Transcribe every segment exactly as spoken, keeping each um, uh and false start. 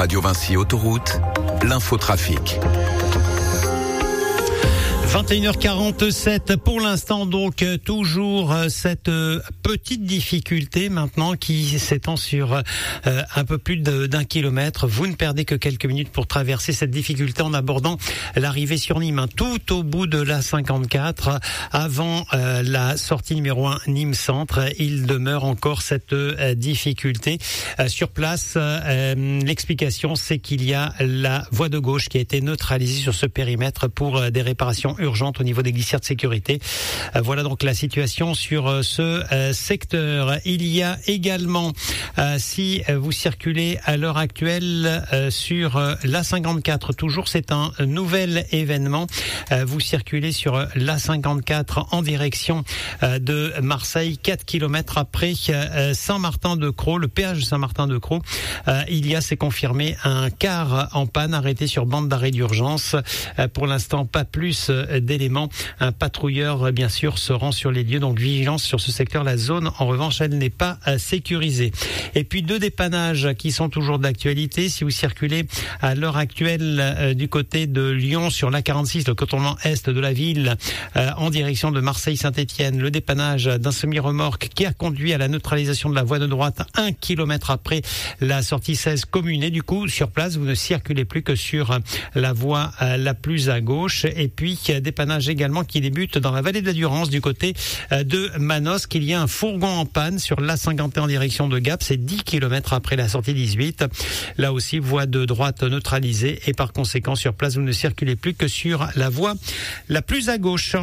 Radio Vinci Autoroute, l'infotrafic. vingt et une heures quarante-sept pour l'instant, donc toujours cette petite difficulté maintenant qui s'étend sur euh, un peu plus de, d'un kilomètre. Vous ne perdez que quelques minutes pour traverser cette difficulté en abordant l'arrivée sur Nîmes, hein, tout au bout de la cinquante-quatre, avant euh, la sortie numéro un Nîmes Centre. Il demeure encore cette euh, difficulté. Euh, sur place, euh, l'explication, c'est qu'il y a la voie de gauche qui a été neutralisée sur ce périmètre pour euh, des réparations urgente au niveau des glissières de sécurité. Euh, voilà donc la situation sur euh, ce euh, secteur. Il y a également, euh, si euh, vous circulez à l'heure actuelle euh, sur euh, l'A cinquante-quatre, toujours c'est un nouvel événement. Euh, vous circulez sur euh, l'A cinquante-quatre en direction euh, de Marseille, quatre kilomètres après euh, Saint-Martin-de-Crau, le péage de Saint-Martin-de-Crau. Euh, il y a, c'est confirmé, un car en panne arrêté sur bande d'arrêt d'urgence. Euh, pour l'instant, pas plus euh, d'éléments. Un patrouilleur, bien sûr, se rend sur les lieux. Donc, vigilance sur ce secteur. La zone, en revanche, elle n'est pas euh, sécurisée. Et puis, deux dépannages qui sont toujours d'actualité. Si vous circulez à l'heure actuelle euh, du côté de Lyon sur l'A quarante-six, le contournement est de la ville, euh, en direction de Marseille-Saint-Étienne, le dépannage d'un semi-remorque qui a conduit à la neutralisation de la voie de droite un kilomètre après la sortie seize commune. Et du coup, sur place, vous ne circulez plus que sur la voie euh, la plus à gauche. Et puis, dépannage également qui débute dans la vallée de la Durance du côté de Manosque. Il y a un fourgon en panne sur l'A cinquante et un en direction de Gap. C'est dix kilomètres après la sortie dix-huit. Là aussi, voie de droite neutralisée et par conséquent, sur place, vous ne circulez plus que sur la voie la plus à gauche.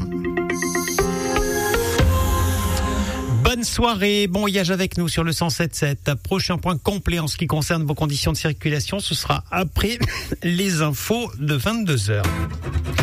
Bonne soirée, bon voyage avec nous sur le cent sept sept. Prochain point complet en ce qui concerne vos conditions de circulation, ce sera après les infos de vingt-deux heures.